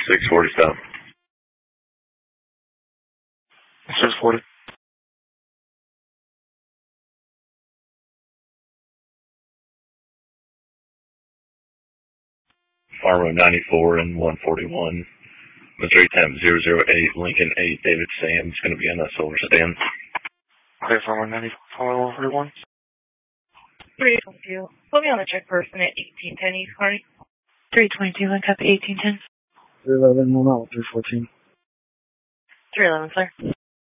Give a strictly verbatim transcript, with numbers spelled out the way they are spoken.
six forty south. six forty. Farmer ninety-four and one forty-one. Missouri temp zero zero eight, Lincoln eight, David Sam. It's going to be on that silver sedan. Okay, Farmer ninety-four and one forty-one. three twenty-two. Put me on the check person at eighteen ten East Carney. three twenty-two, link up at eighteen ten. three eleven, one out, three fourteen. three eleven, sir.